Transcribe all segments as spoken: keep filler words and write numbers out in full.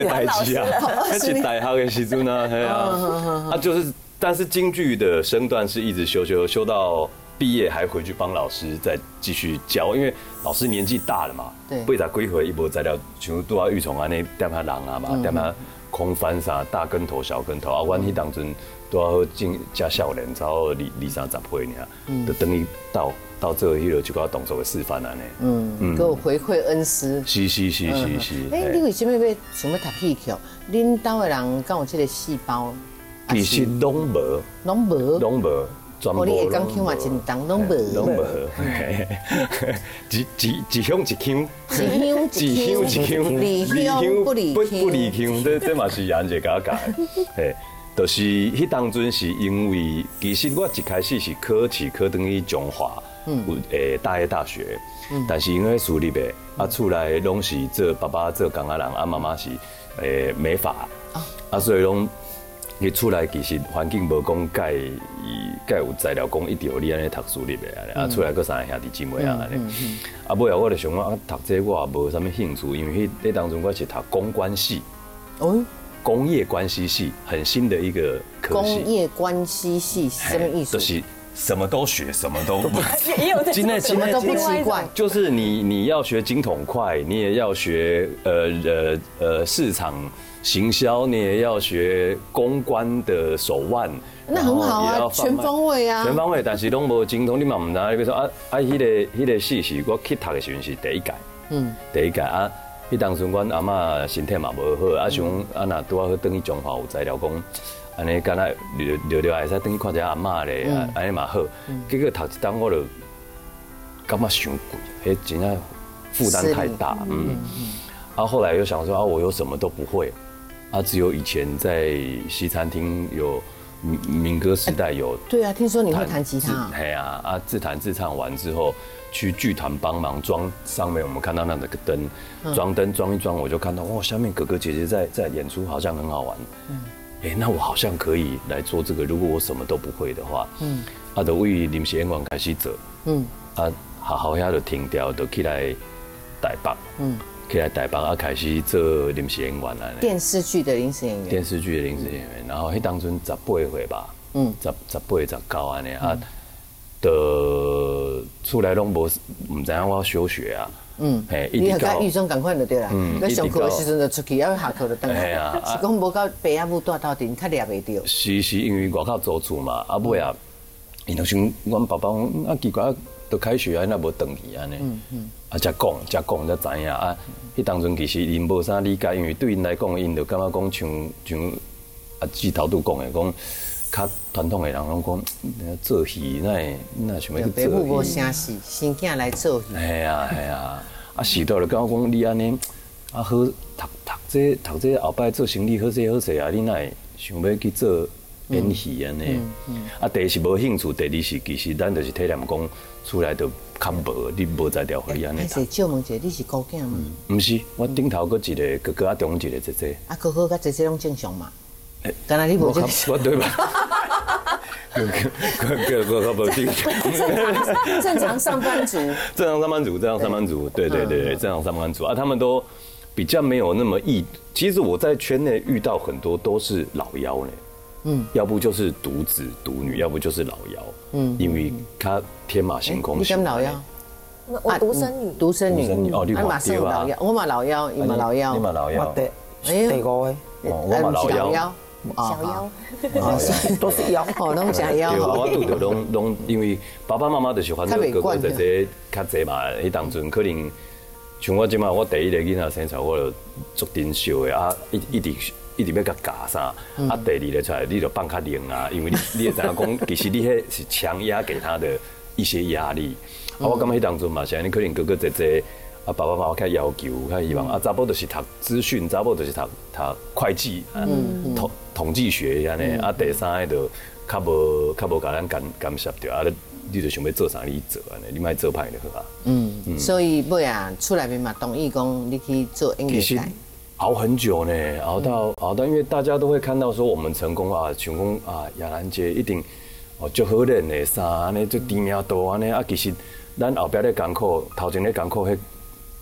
代志啊，那是大学的时阵啊，对啊，啊就是，但是京剧的身段是一直修修修到毕业，还回去帮老师再继续教，因为老师年纪大了嘛， 对， 八十几岁一无材料，像拄啊玉虫安尼点下人啊嘛，点下空翻啥大跟头小跟头啊，阮迄当阵都要进加少年，差不多二二三十岁尔，就等于到。到这迄个就甲动作的示范安尼， 嗯嗯，给我回馈恩师。 是是是是是。 哎，你为什么要想要读戏剧？恁兜的人敢有这个细胞？ 其实拢无， 拢无， 拢无，全部。 你会讲腔嘛，真当拢无， 拢无。一一一乡一腔， 一乡一腔，离乡不离不不离乡，这这嘛是人一家家的，嘿。就是迄当阵是因为，其实我一开始是考试考等于中华，嗯，诶大业大学，嗯，但是因为私立的，啊厝内拢是做爸爸做工仔人，啊妈妈是诶美发，啊所以拢，你厝内其实环境无讲介介有材料讲一定要你安尼读私立的安尼，啊厝内佫三个兄弟姊妹啊安尼，啊尾后我就想讲啊读这我也无啥物兴趣，因为迄迄当阵我是读公关系，哦。工业关系系很新的一个科系。 工业关系系什么意思？ 就是什么都学，什么都不。 也有今天什么都不奇怪。 就是你你要学精统快，你也要学呃呃呃市场行销，你也要学公关的手腕。 那很好啊，全方位啊。 全方位，但是拢无精通，你嘛唔知。比如说啊啊，迄个迄个系是我去读的时阵是第一届，嗯，第一届啊。迄当时阮阿嬷身体嘛无好，啊想啊若拄啊好转去中华有材料讲，安尼敢若聊聊聊会使转去看一下阿嬷咧，安尼嘛好。结果读一档我就感觉伤贵，迄真正负担太大，嗯。啊后来又想说啊我又什么都不会，啊只有以前在西餐厅有民歌时代有。 对啊，听说你会弹吉他。 嘿啊啊自弹自唱完之后。去剧团帮忙装上面，我们看到那个灯，装灯装一装，我就看到哇，下面哥哥姐姐在在演出，好像很好玩。嗯，哎，那我好像可以来做这个。如果我什么都不会的话，嗯，啊，就为临时演员开始做，嗯，啊，好好遐就停掉，就起来台北，嗯，起来台北啊，开始做临时演员啦。 电视剧的临时演员。 电视剧的临时演员，然后迄当阵十八岁吧，嗯，十十八十九安尼啊。的出来拢无唔知影我休学啊，嗯，嘿， 你要甲预算赶快就对啦，嗯，要上课的时阵就出去，要下课就回来，啊，是讲无到爸阿母带斗阵，较抓袂到。 是是因为外口租厝嘛，啊尾啊，伊就想阮爸爸讲啊奇怪，都开学啊，那无回去安尼，嗯嗯，啊才讲才讲才知影啊，迄当阵其实因无啥理解，因为对因来讲，因就感觉讲像像啊志头拄讲的讲。较传统的人拢讲做戏，那那想要去做戏。爸母无声戏，生囝来做戏。 系啊系啊，啊时代就跟我讲你安尼啊好读读这读这后摆做生意好势好势啊，你哪会想要去做演戏安尼？啊第一是无兴趣，第二是其实咱就是体谅讲出来就较无，你无才调互你安尼。 还是借问一下，你是高囝吗？ 唔是，我顶头搁一个哥哥啊，中一个姐姐。 啊哥哥甲姐姐拢正常嘛？当然你无正常。 我对吧？个个个个不定， 正常上班族， 正常上班族，正常上班族，对对对对，正常上班族啊，他们都比较没有那么易。其实我在圈内遇到很多都是老幺呢，嗯，要不就是独子独女，要不就是老幺，嗯，因为他天马行空。 你跟老幺？ 我独生女， 独生女， 独生女哦，你嘛是老幺，我嘛老幺，你嘛老幺， 你嘛老幺， 对，第五个， 我嘛老幺。 小妖， 都是妖哦，拢假妖。 对，我拄着拢拢，因为爸爸妈妈就是反正哥哥姐姐较济嘛，迄当阵可能像我即马，我第一个囡仔生出来，我就足珍惜的啊，一一直一直要甲教啥，啊，第二个出来你就放较灵啊，因为你你也知影讲，其实你迄是强压给他的一些压力。啊，我感觉迄当阵嘛，是安尼可能哥哥姐姐。啊，爸爸妈妈较要求，较希望啊，查某就是读资讯，查某就是读读会计，嗯，统统计学安尼，啊，第三个就较无较无甲咱干干涉着，啊，你就想要做啥你做安尼，你莫做歹就好啊。嗯， 所以尾啊，厝内面嘛同意讲你去做音乐界。 熬很久呢，熬到熬到，因为大家都会看到说我们成功啊，像讲啊，亚兰姐一定哦足好练的啥安尼，足知名度安尼啊，其实咱后壁咧艰苦，头前咧艰苦迄。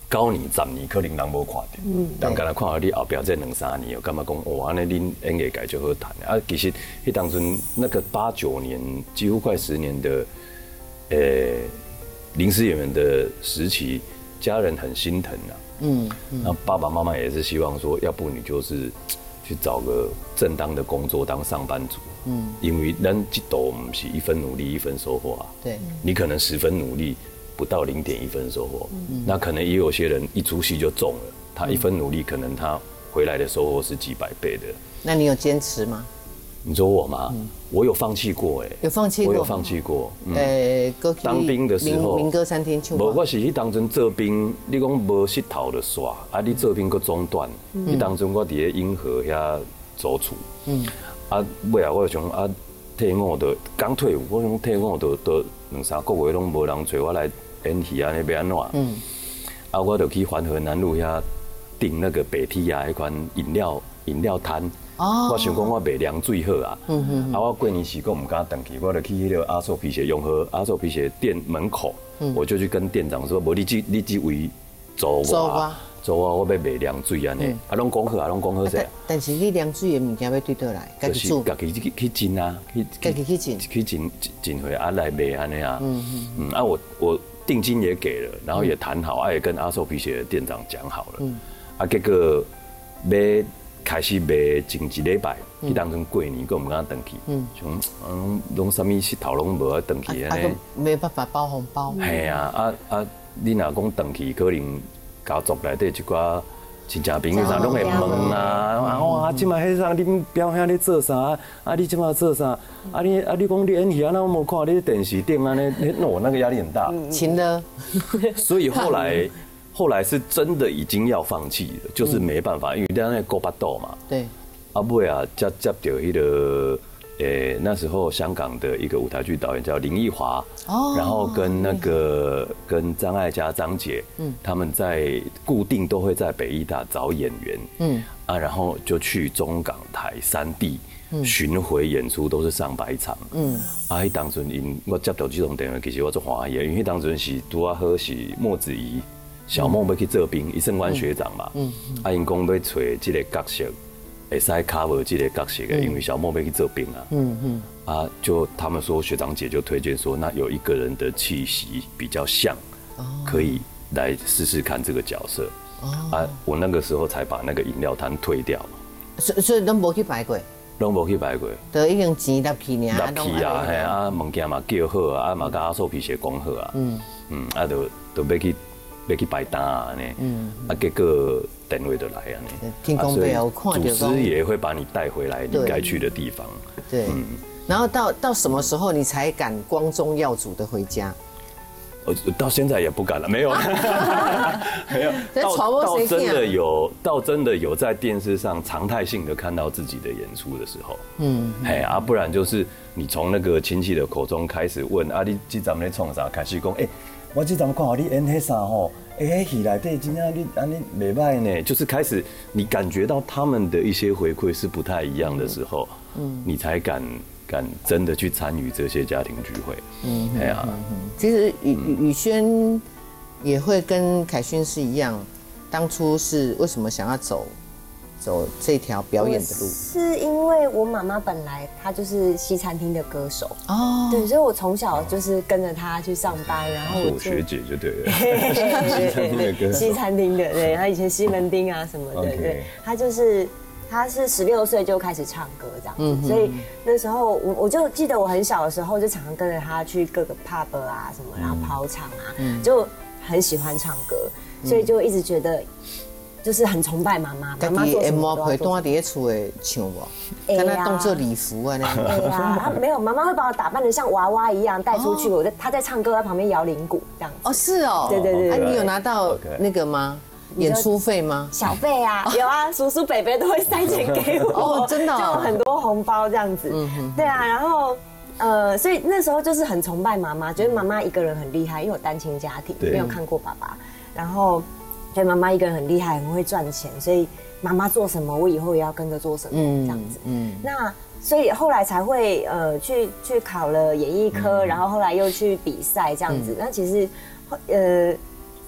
九年、十年可能人无看到，人敢若看到你后壁这两三年，感觉讲哦，安尼恁演艺界就好谈啊。其实迄当阵那个八九年，几乎快十年的，呃，临时演员的时期，家人很心疼啊。嗯，那爸爸妈妈也是希望说，要不你就是去找个正当的工作当上班族。嗯，因为咱这斗不是一分努力一分收获啊。对，你可能十分努力。不到零点一分收获，嗯、那可能也有些人一出戏就中了，他一分努力，可能他回来的收获是几百倍的。 那你有坚持吗？ 你说我吗？嗯、我有放弃过哎、欸， 有放弃过， 我有放弃过。 呃、嗯，欸、 当兵的时候， 民歌餐厅唱。 无，我是去当阵做兵，你讲无膝头就煞，啊，你做兵搁中断，去、嗯、当阵我伫咧英和遐走厝，嗯，啊，尾啊我就想啊，退伍就刚退伍，我想退伍就就两三个月拢无人找我来。演戏安尼要安怎？嗯，啊，我就去环河南路遐订那个北梯啊，迄款饮料饮料摊。哦。我想讲我卖凉水好啊。嗯嗯。啊，我过年时我唔敢登去，我就去迄个阿寿皮鞋永和阿寿皮鞋店门口，嗯、我就去跟店长说，无你这你这位租我，租我我要卖凉水安尼，啊，拢讲好啊，拢讲好势。 但是你凉水的物件要对倒来， 就是家己去去进啊， 去家己去进， 去进进回啊来卖安尼啊。嗯嗯。嗯啊，我我。定金也给了，然后也谈好，啊也跟阿寿皮鞋的店长讲好了，嗯、啊结果要开始卖前一礼拜，去当成过年，我唔敢登去，嗯，像嗯拢什么石头拢无啊登去安尼， 没办法包红包。 系啊，啊啊，你若讲登去，可能家族内底一寡亲戚朋友啥拢会问啊，哇，即摆迄啥恁表兄咧做啥？啊，你即摆做啥？啊，你啊，你讲你演戏啊，那我冇看你电视顶啊，那那我那个压力很大。 情的。 所以后来，后来是真的已经要放弃了，就是没办法，因为在那勾巴豆嘛。 对。 啊尾啊，接接到迄个。诶，那时候香港的一个舞台剧导演叫林奕华，哦，然后跟那个跟张艾嘉、张姐，嗯，他们在固定都会在北艺大找演员，嗯，啊，然后就去中港台三地巡回演出，都是上百场，嗯，啊，迄当阵因我接到这种电话，其实我做欢喜的，因为迄当阵是拄啊好是莫子仪、小梦要去做兵，一胜关学长嘛，嗯，啊，因讲要找这个角色。会使 cover 这个角色的，因为小莫要去做兵啊，嗯嗯，啊，就他们说学长姐就推荐说，那有一个人的气息比较像，可以来试试看这个角色，啊，我那个时候才把那个饮料摊退掉， 所以所以都无去排过， 都无去排过， 都已经钱拿去呢， 拿去啊，嘿啊，物件嘛叫好啊，啊嘛甲阿寿皮鞋讲好啊，嗯嗯，啊，就就要去要去排单啊呢，嗯，啊结果。单位的来啊， 天公伯有看到， 祖师爷会把你带回来你该去的地方。 对，嗯，然后到到什么时候你才敢光宗耀祖的回家？ 我到现在也不敢了，没有，没有。到到真的有，到真的有在电视上常态性的看到自己的演出的时候，嗯，嘿啊，不然就是你从那个亲戚的口中开始问啊，你这阵咧创啥？开始讲，哎，我这阵看到你演迄啥吼。哎，戏内底真正你安尼袂歹呢，就是开始你感觉到他们的一些回馈是不太一样的时候，嗯，你才敢敢真的去参与这些家庭聚会。嗯，哎呀， 其实宇宇轩也会跟凯勋是一样，当初是为什么想要走走这条表演的路？ 是因为我妈妈本来她就是西餐厅的歌手哦，对，所以我从小就是跟着她去上班，然后我学姐就对了， 西餐厅的歌手，西餐厅的，对，她以前西门町啊什么的，对，她就是她是十六岁就开始唱歌这样子，所以那时候我我就记得我很小的时候就常常跟着她去各个 pub 啊什么，然后跑场啊，就很喜欢唱歌，所以就一直觉得。就是很崇拜妈妈，妈妈做什么都要做。 会当在厝诶唱无？跟她动作礼服啊那。 对呀，没有，妈妈会把我打扮得像娃娃一样带出去，我在她在唱歌，在旁边摇铃鼓这样子。 哦，是哦。 对对对。 啊，你有拿到那个吗？演出费吗？ 小费啊，有啊，叔叔伯伯都会塞钱给我。 哦，真的。 就有很多红包这样子。嗯哼。对啊，然后呃，所以那时候就是很崇拜妈妈，觉得妈妈一个人很厉害，因为我单亲家庭，没有看过爸爸，然后。所以妈妈一个人很厉害，很会赚钱，所以妈妈做什么，我以后也要跟着做什么，这样子。嗯，那所以后来才会呃去去考了演艺科，然后后来又去比赛这样子。那其实呃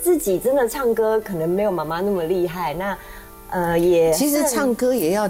自己真的唱歌可能没有妈妈那么厉害，那呃也其实唱歌也要